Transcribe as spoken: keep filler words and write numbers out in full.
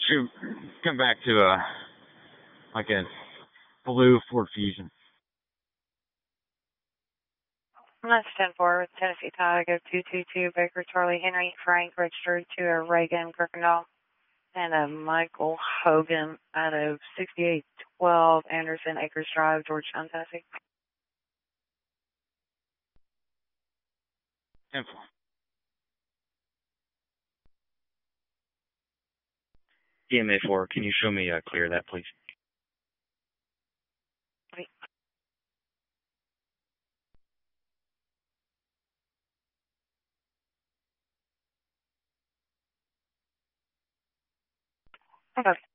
Shoot, come back to a like a blue Ford Fusion. That's ten four with Tennessee Tiger two two two Baker Charlie Henry Frank registered to a Reagan Kirkendall and a Michael Hogan out of sixty-eight twelve Anderson Acres Drive, Georgetown, Tennessee. ten four. E M A four, can you show me uh, clear that, please? Wait. Okay.